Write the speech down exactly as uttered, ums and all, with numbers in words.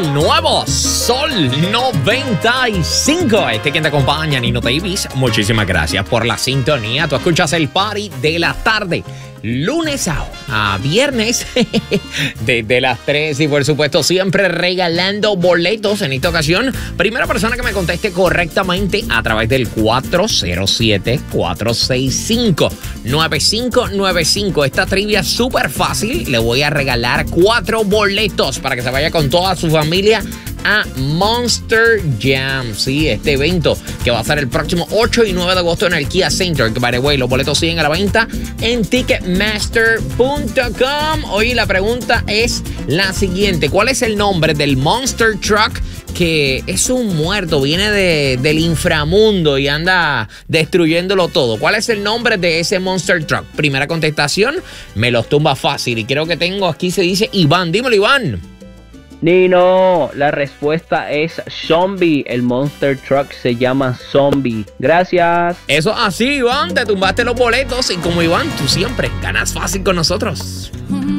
el nuevo Sol noventa y cinco. Este quien te acompaña, Nino Davis. Muchísimas gracias por la sintonía. Tú escuchas el party de la tarde, lunes a, a viernes, desde las tres, y por supuesto siempre regalando boletos. En esta ocasión, primera persona que me conteste correctamente a través del cuatro cero siete, cuatro seis cinco, nueve cinco nueve cinco. Esta trivia es súper fácil. Le voy a regalar cuatro boletos para que se vaya con toda su familia a Monster Jam. Sí, este evento que va a ser el próximo ocho y nueve de agosto en el Kia Center. Que, by the way, los boletos siguen a la venta en ticketmaster punto com. Hoy la pregunta es la siguiente: ¿cuál es el nombre del Monster Truck que es un muerto, viene de, del inframundo y anda destruyéndolo todo? ¿Cuál es el nombre de ese Monster Truck? Primera contestación, me los tumba fácil. Y creo que tengo aquí, se dice Iván. Dímelo, Iván. Nino, la respuesta es Zombie. El Monster Truck se llama Zombie. Gracias. Eso así, Iván. Te tumbaste los boletos. Y como Iván, tú siempre ganas fácil con nosotros.